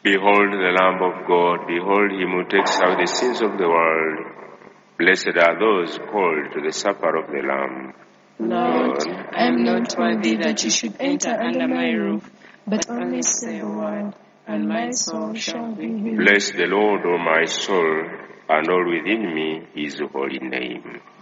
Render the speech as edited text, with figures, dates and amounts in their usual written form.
Behold the Lamb of God, behold him who takes away the sins of the world. Blessed are those called to the supper of the Lamb. Lord, I am not worthy that you should enter under my roof, but only say a word, and my soul shall be healed. Bless the Lord, O my soul, and all within me his holy name.